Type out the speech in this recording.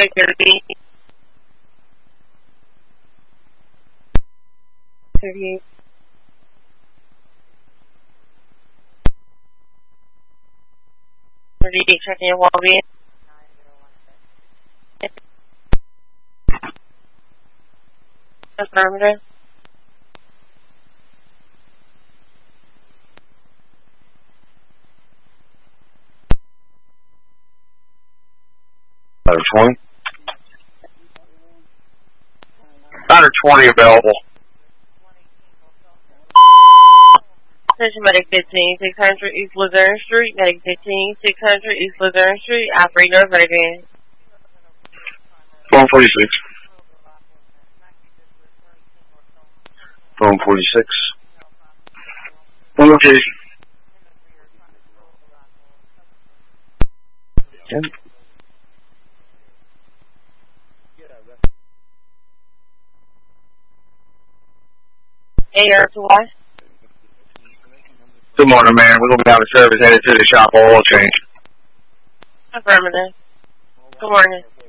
38. 38. 38, checking in Walgreens. Affirmative. Ladder 20. Ladder 20 available. Attention Medic 15, 600 East Luzerne Street. Medic 15, 600 East Luzerne Street. Operator of Medic. 146. 146. Okay. AR to what? Good morning, man. We're going to be out of service headed to the shop oil change. Affirmative. Good morning.